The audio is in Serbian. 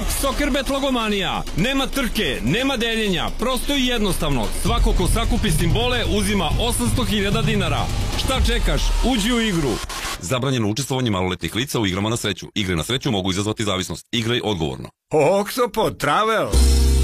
Soccerbet logomanija. Nema trke, nema deljenja, prosto i jednostavno. Svako ko sakupi simbole uzima 800.000 dinara. Šta čekaš? Uđi u igru. Zabranjeno učestvovanje maloletnih lica u igrama na sreću. Igre na sreću mogu izazvati zavisnost. Igraj odgovorno. Oktopod Travel.